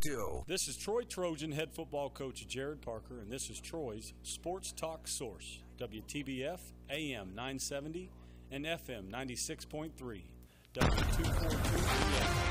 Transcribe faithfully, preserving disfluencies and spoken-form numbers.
two. This is Troy Trojan head football coach Jared Parker, and this is Troy's Sports Talk Source, W T B F, A M nine seventy, and F M ninety-six point three, W two forty-two.